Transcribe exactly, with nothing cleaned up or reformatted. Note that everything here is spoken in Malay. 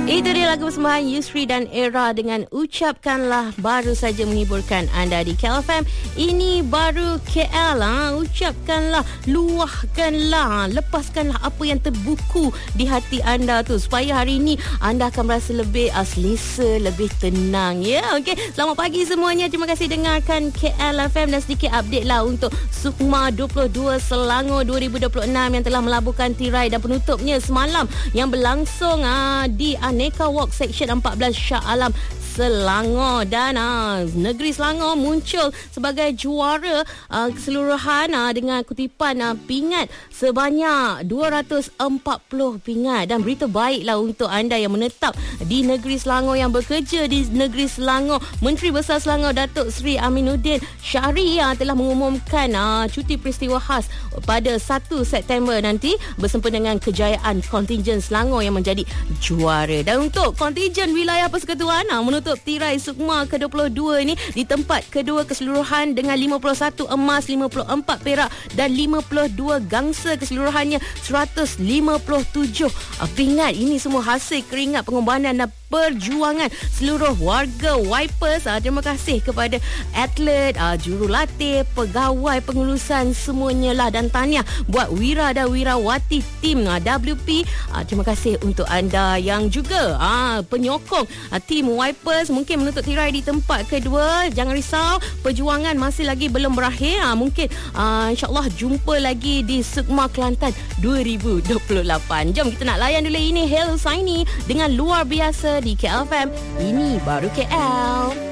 Itu dia lagu persembahan Yusri dan Era dengan Ucapkanlah, baru saja menghiburkan anda di K L F M. Ini baru K L, ha? Ucapkanlah, luahkanlah, lepaskanlah apa yang terbuku di hati anda tu, supaya hari ini anda akan merasa lebih uh, selesa, lebih tenang, ya. Okey, selamat pagi semuanya. Terima kasih dengarkan K L F M dan sedikit update lah untuk Sukma dua puluh dua Selangor dua ribu dua puluh enam yang telah melabuhkan tirai dan penutupnya semalam yang berlangsung uh, di Aneka Walk Section empat belas Shah Alam Selangor, dan uh, negeri Selangor muncul sebagai juara uh, keseluruhan uh, dengan kutipan uh, pingat sebanyak dua ratus empat puluh pingat. Dan berita baiklah untuk anda yang menetap di negeri Selangor, yang bekerja di negeri Selangor. Menteri Besar Selangor Datuk Seri Aminuddin Syahri uh, telah mengumumkan uh, cuti peristiwa khas pada satu September nanti bersempena dengan kejayaan kontingen Selangor yang menjadi juara. Dan untuk kontingen wilayah persekutuan uh, menutup tirai Sukma ke dua puluh dua ini di tempat kedua keseluruhan dengan lima puluh satu emas, lima puluh empat perak dan lima puluh dua gangsa, keseluruhannya seratus lima puluh tujuh pingat. Ini semua hasil keringat, pengorbanan dan perjuangan seluruh warga Wipers. Uh, terima kasih kepada atlet, uh, jurulatih, pegawai pengurusan semuanya lah, dan tahniah buat wira dan wirawati tim uh, W P. Uh, terima kasih untuk anda yang juga uh, penyokong uh, tim Wipers mungkin menutup tirai di tempat kedua. Jangan risau, perjuangan masih lagi belum berakhir. uh, Mungkin uh, insyaAllah jumpa lagi di Sukma Kelantan dua ribu dua puluh lapan. Jom kita nak layan dulu ini Hail Saini dengan Luar Biasa di K L F M. Ini baru K L.